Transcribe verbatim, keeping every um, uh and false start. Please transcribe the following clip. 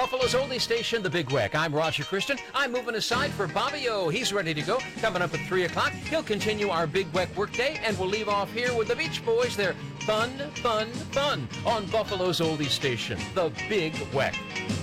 Buffalo's only station, The Big Weck. I'm Roger Christian. I'm moving aside for Bobby O. He's ready to go. Coming up at three o'clock, he'll continue our Big Weck workday, and we'll leave off here with the Beach Boys. They're fun, fun, fun on Buffalo's oldie station, The Big Weck.